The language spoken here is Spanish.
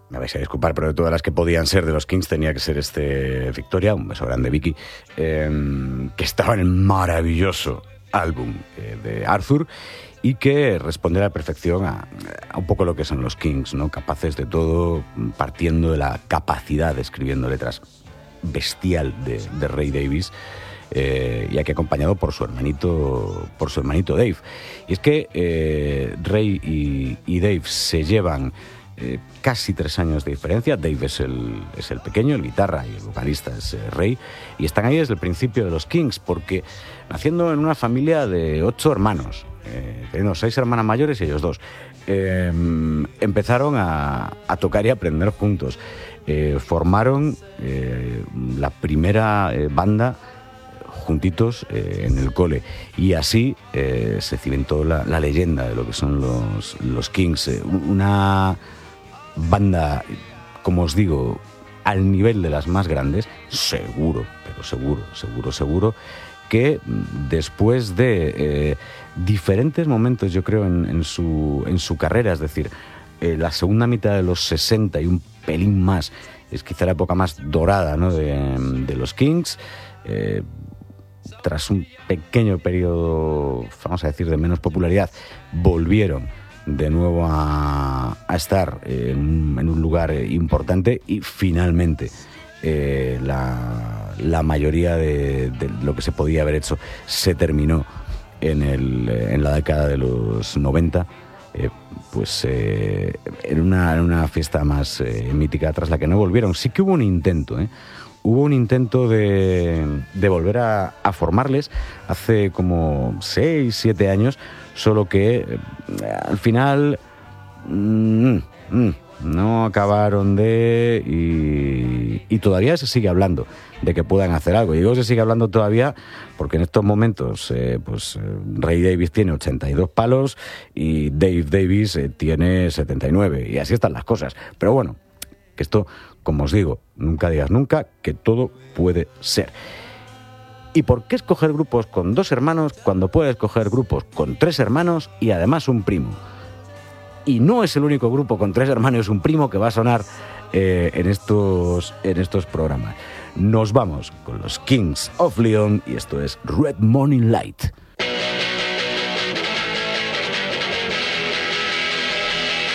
me vais a disculpar, pero de todas las que podían ser de los Kings tenía que ser Victoria, un beso grande Vicky, que estaba en el maravilloso álbum de Arthur y que responde a la perfección a un poco lo que son los Kings, ¿no? Capaces de todo, partiendo de la capacidad de escribiendo letras bestial de Ray Davies, y aquí acompañado por su hermanito Dave. Y es que Ray y Dave se llevan casi 3 años de diferencia. Dave es el pequeño, el guitarra, y el vocalista es Ray, y están ahí desde el principio de los Kings, porque naciendo en una familia de 8 hermanos, teniendo 6 hermanas mayores y ellos 2, empezaron a tocar y a aprender juntos. Formaron la primera banda juntitos en el cole, y así se cimentó la leyenda de lo que son los Kings, una banda, como os digo, al nivel de las más grandes, seguro, pero seguro, que después de diferentes momentos, yo creo, en su carrera, es decir, la segunda mitad de los 60 y un pelín más, es quizá la época más dorada, ¿no?, de los Kings. Tras un pequeño periodo, vamos a decir, de menos popularidad, volvieron de nuevo a estar en un lugar importante, y finalmente la mayoría de lo que se podía haber hecho se terminó en la década de los 90, en una fiesta más mítica, tras la que no volvieron. Sí que hubo un intento, Hubo un intento de volver a formarles hace como 6, 7 años, solo que al final no acabaron y todavía se sigue hablando de que puedan hacer algo. Y digo, se sigue hablando todavía porque en estos momentos Ray Davies tiene 82 palos y Dave Davies tiene 79, y así están las cosas. Pero bueno, que esto, como os digo, nunca digas nunca, que todo puede ser. ¿Y por qué escoger grupos con 2 hermanos cuando puedes escoger grupos con 3 hermanos y además un primo? Y no es el único grupo con 3 hermanos y un primo que va a sonar en estos programas. Nos vamos con los Kings of Leon, y esto es Red Morning Light.